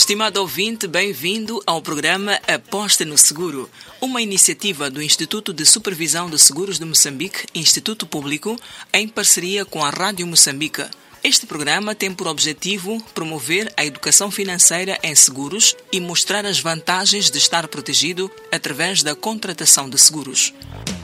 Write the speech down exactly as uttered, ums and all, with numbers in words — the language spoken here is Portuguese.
Estimado ouvinte, bem-vindo ao programa Aposta no Seguro, uma iniciativa do Instituto de Supervisão de Seguros de Moçambique, Instituto Público, em parceria com a Rádio Moçambique. Este programa tem por objetivo promover a educação financeira em seguros e mostrar as vantagens de estar protegido através da contratação de seguros.